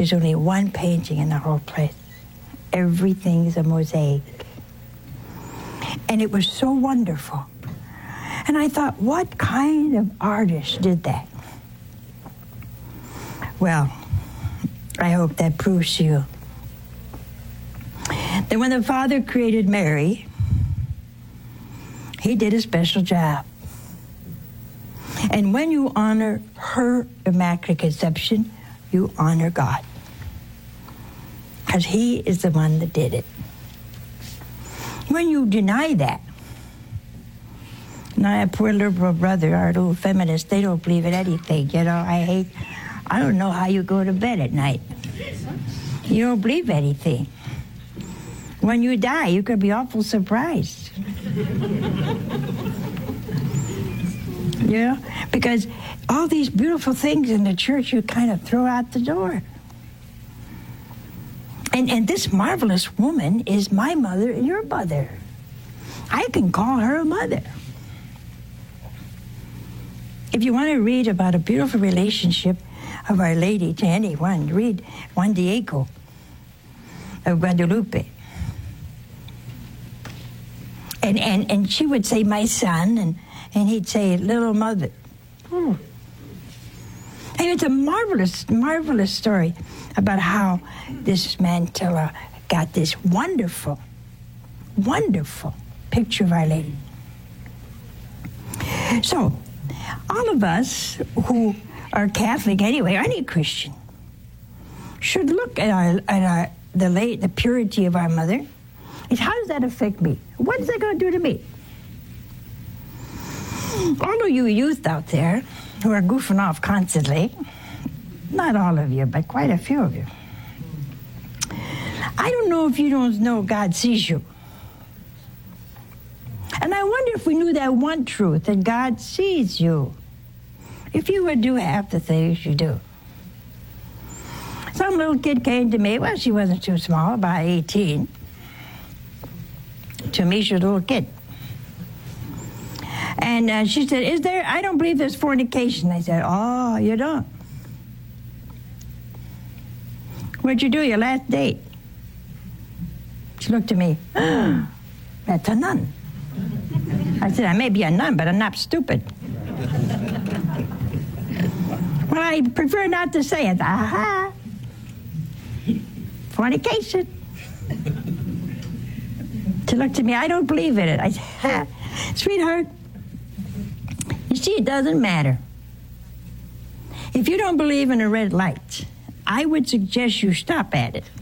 There's only one painting in the whole place. Everything's a mosaic. And it was so wonderful. And I thought, what kind of artist did that? Well, I hope that proves to you that when the Father created Mary, he did a special job. And when you honor her Immaculate Conception, you honor God. Because he is the one that did it. When you deny that, my poor liberal brother, our little feminists, they don't believe in anything, you know. I don't know how you go to bed at night. You don't believe anything. When you die, you could be awful surprised. You know? Because all these beautiful things in the church you kind of throw out the door. And this marvelous woman is my mother and your mother. I can call her a mother. If you want to read about a beautiful relationship of Our Lady to anyone, read Juan Diego of Guadalupe. And she would say, my son, and he'd say, little mother. And it's a marvelous, marvelous story about how this Mantilla got this wonderful, wonderful picture of Our Lady. So, all of us who are Catholic anyway, or any Christian, should look at the purity of our mother. And how does that affect me? What is that going to do to me? All of you youth out there who are goofing off constantly, not all of you, but quite a few of you, I don't know if you don't know God sees you. And I wonder if we knew that one truth, that God sees you, if you would do half the things you do. Some little kid came to me, well, she wasn't too small, about 18. To me, she was a little kid. And she said, I don't believe there's fornication. I said, oh, you don't? What'd you do your last date? She looked at me, oh, that's a nun. I said, I may be a nun, but I'm not stupid. Well, I prefer not to say it. Aha! Fornication. She looked at me, I don't believe in it. I said, ha, sweetheart, you see, it doesn't matter. If you don't believe in a red light, I would suggest you stop at it.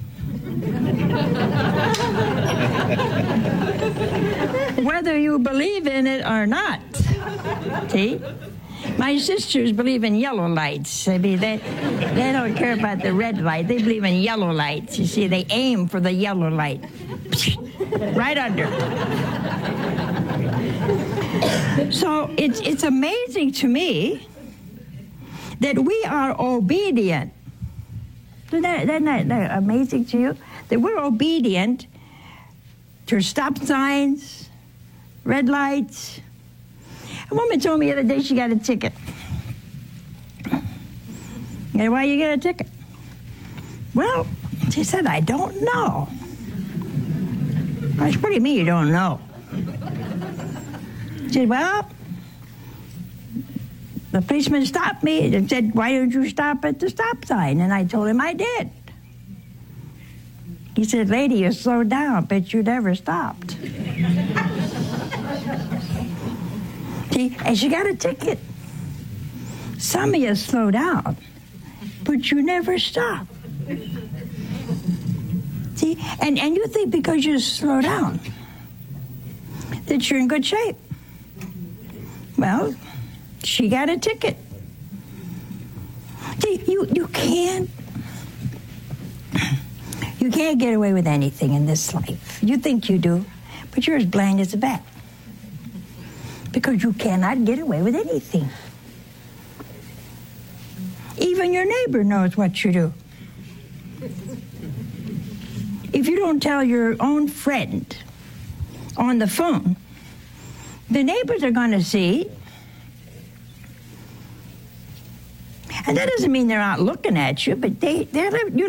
Whether you believe in it or not. See? My sisters believe in yellow lights. I mean, they don't care about the red light. They believe in yellow lights. You see, they aim for the yellow light. Right under. So it's amazing to me that we are obedient. Isn't that amazing to you? That we're obedient to stop signs, red lights. A woman told me the other day she got a ticket. And why you get a ticket? Well, she said, I don't know. I said, what do you mean you don't know? She said, well, the policeman stopped me and said, why don't you stop at the stop sign? And I told him I did. He said, lady, you slowed down, but you never stopped. See, and she got a ticket. Some of you slow down, but you never stop. See, and you think because you slow down that you're in good shape. Well, she got a ticket. See, you can't get away with anything in this life. You think you do, but you're as blind as a bat. Because you cannot get away with anything. Even your neighbor knows what you do. If you don't tell your own friend on the phone, the neighbors are going to see. And that doesn't mean they're not looking at you, but you